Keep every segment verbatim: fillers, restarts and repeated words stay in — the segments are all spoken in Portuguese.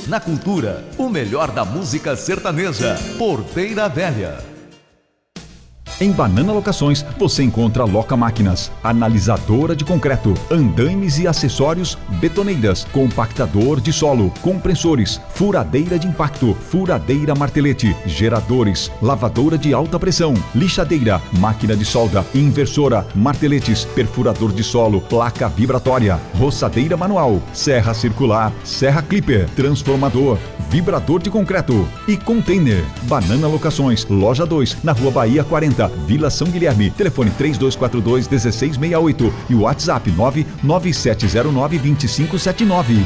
na cultura, o melhor da música sertaneja. Porteira Velha. Em Banana Locações, você encontra Loca Máquinas, analisadora de concreto, andaimes e acessórios, betoneiras, compactador de solo, compressores, furadeira de impacto, furadeira martelete, geradores, lavadora de alta pressão, lixadeira, máquina de solda, inversora, marteletes, perfurador de solo, placa vibratória, roçadeira manual, serra circular, serra clipper, transformador, vibrador de concreto e container. Banana Locações, loja dois, na Rua Bahia quarenta, Vila São Guilherme. Telefone três dois quatro dois, um seis seis oito e o WhatsApp nove nove sete zero nove, dois cinco sete nove.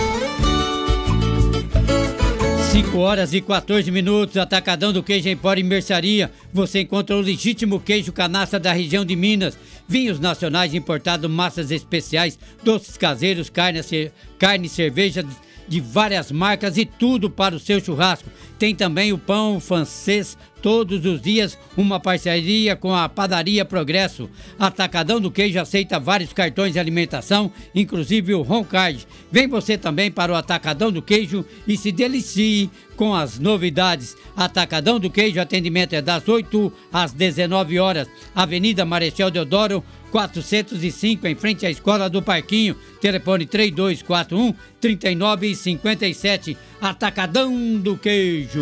cinco horas e quatorze minutos, Atacadão do Queijo Empório e Mercearia. Você encontra o legítimo queijo canastra da região de Minas. Vinhos nacionais importados, massas especiais, doces caseiros, carne, carne cerveja de várias marcas e tudo para o seu churrasco. Tem também o pão francês todos os dias, uma parceria com a Padaria Progresso. Atacadão do Queijo aceita vários cartões de alimentação, inclusive o Roncard. Vem você também para o Atacadão do Queijo e se delicie com as novidades. Atacadão do Queijo, atendimento é das oito às dezenove horas. Avenida Marechal Deodoro, quatrocentos e cinco, em frente à Escola do Parquinho. Telefone três dois quatro um, três nove cinco sete. Atacadão do Queijo.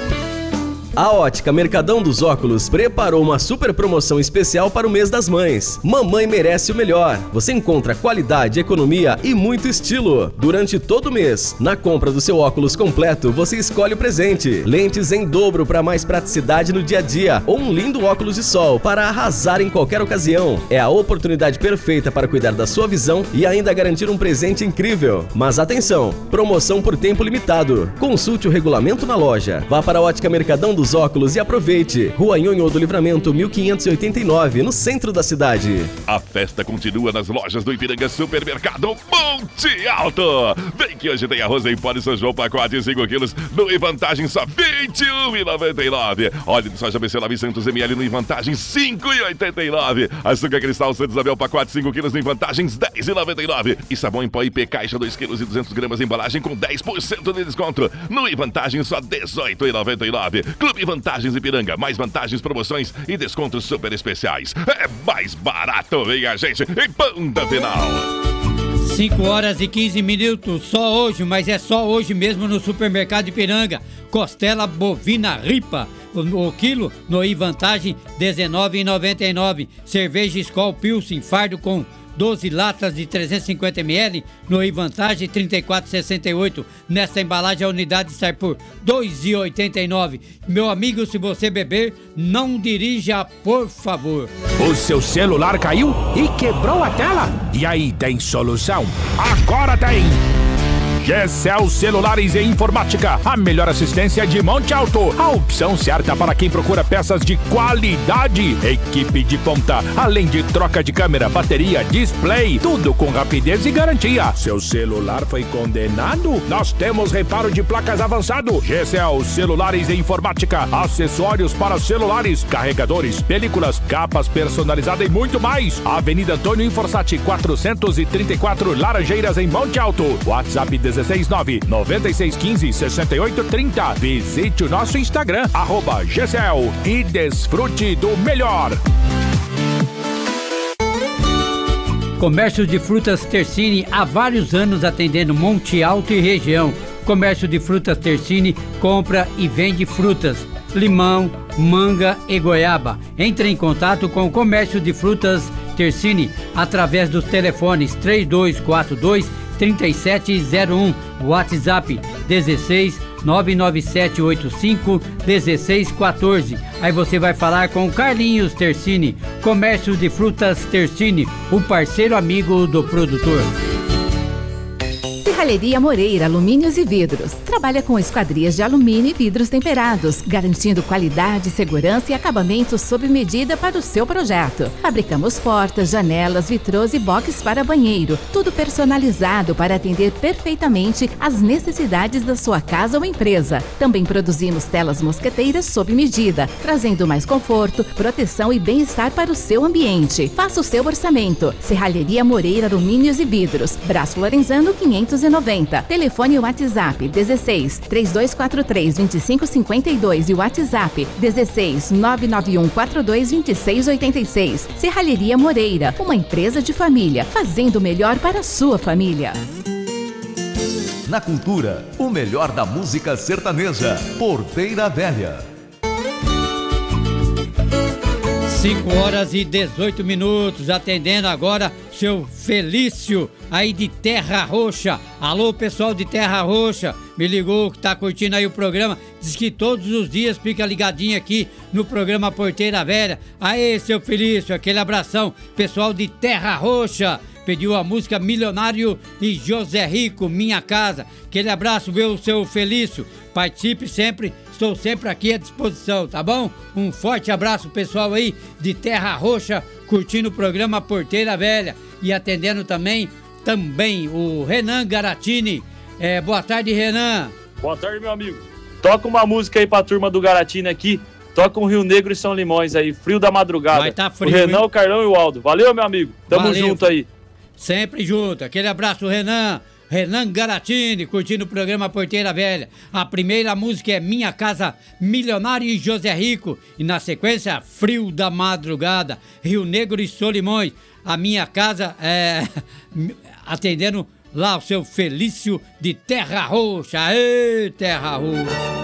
A Ótica Mercadão dos Óculos preparou uma super promoção especial para o mês das mães. Mamãe merece o melhor. Você encontra qualidade, economia e muito estilo. Durante todo o mês, na compra do seu óculos completo, você escolhe o presente. Lentes em dobro para mais praticidade no dia a dia ou um lindo óculos de sol para arrasar em qualquer ocasião. É a oportunidade perfeita para cuidar da sua visão e ainda garantir um presente incrível. Mas atenção, promoção por tempo limitado. Consulte o regulamento na loja. Vá para a Ótica Mercadão dos Óculos e aproveite. Rua Nhonho do Livramento, mil quinhentos e oitenta e nove, no centro da cidade. A festa continua nas lojas do Ipiranga Supermercado Monte Alto. Vem que hoje tem arroz em pó de São João, pacote cinco quilos, no em vantagem só vinte e um reais e noventa e nove centavos. Óleo de soja B C novecentos mililitros no em vantagem cinco reais e oitenta e nove centavos. Açúcar cristal Santos Abel, pacote cinco quilos no em vantagens dez reais e noventa e nove centavos. E sabão em pó I P caixa dois quilos e duzentos gramas, embalagem com dez por cento de desconto. No em vantagem só dezoito reais e noventa e nove centavos. Clube Vantagens Ipiranga, mais vantagens, promoções e descontos super especiais. É mais barato, vem a gente em ponta final. cinco horas e quinze minutos, só hoje, mas é só hoje mesmo no Supermercado Ipiranga. Costela bovina ripa, o, o quilo no I Vantagem dezenove reais e noventa e nove centavos. Cerveja Skol Pilsen fardo com doze latas de trezentos e cinquenta mililitros no I Vantagem trinta e quatro reais e sessenta e oito centavos. Nesta embalagem a unidade sai por dois reais e oitenta e nove centavos. Meu amigo, se você beber, não dirija, por favor. O seu celular caiu e quebrou a tela? E aí, tem solução? Agora tem! Gecel Celulares e Informática, a melhor assistência de Monte Alto. A opção certa para quem procura peças de qualidade. Equipe de ponta, além de troca de câmera, bateria, display, tudo com rapidez e garantia. Seu celular foi condenado? Nós temos reparo de placas avançado. Gecel Celulares e Informática, acessórios para celulares, carregadores, películas, capas personalizadas e muito mais. Avenida Antônio Inforsati, quatrocentos e trinta e quatro, Laranjeiras, em Monte Alto. WhatsApp dezesseis nove nove seis um cinco sessenta e oito trinta. Visite o nosso Instagram, arroba Gecel, e desfrute do melhor. Comércio de Frutas Tercini, há vários anos atendendo Monte Alto e região. Comércio de Frutas Tercini compra e vende frutas, limão, manga e goiaba. Entre em contato com o Comércio de Frutas Tercini através dos telefones três dois quatro dois, três sete zero um, WhatsApp dezesseis nove nove sete oito cinco um seis um quatro. Aí você vai falar com Carlinhos Tercini. Comércio de Frutas Tercini, o parceiro amigo do produtor. Serralheria Moreira Alumínios e Vidros. Trabalha com esquadrias de alumínio e vidros temperados, garantindo qualidade, segurança e acabamento sob medida para o seu projeto. Fabricamos portas, janelas, vitrôs e boxes para banheiro. Tudo personalizado para atender perfeitamente às necessidades da sua casa ou empresa. Também produzimos telas mosqueteiras sob medida, trazendo mais conforto, proteção e bem-estar para o seu ambiente. Faça o seu orçamento. Serralheria Moreira Alumínios e Vidros. Brás Florenzano quinhentos e noventa. Telefone e WhatsApp dezesseis, três dois quatro três, vinte e cinco cinquenta e dois e WhatsApp dezesseis, nove nove um quatro dois, vinte e seis oitenta e seis. Serralheria Moreira, uma empresa de família, fazendo o melhor para a sua família. Na cultura, o melhor da música sertaneja. Porteira Velha. cinco horas e dezoito minutos, atendendo agora seu Felício, aí de Terra Roxa. Alô, pessoal de Terra Roxa, me ligou que tá curtindo aí o programa, diz que todos os dias fica ligadinho aqui no programa Porteira Velha. Aê, seu Felício, aquele abração, pessoal de Terra Roxa. Pediu a música Milionário e José Rico, Minha Casa. Aquele abraço, meu seu Felício. Participe sempre, estou sempre aqui à disposição, tá bom? Um forte abraço, pessoal aí de Terra Roxa, curtindo o programa Porteira Velha. E atendendo também, também o Renan Garatini. É, boa tarde, Renan. Boa tarde, meu amigo. Toca uma música aí pra turma do Garatini aqui. Toca um Rio Negro e São Limões aí, Frio da Madrugada. Vai tá frio, o Renan, hein? o Carlão e o Aldo. Valeu, meu amigo. Tamo Valeu. junto aí. Sempre junto. Aquele abraço, Renan. Renan Garatini, curtindo o programa Porteira Velha. A primeira música é Minha Casa, Milionário e José Rico. E na sequência, Frio da Madrugada, Rio Negro e Solimões. A Minha Casa, é... atendendo lá o seu Felício de Terra Roxa. Aê, Terra Roxa.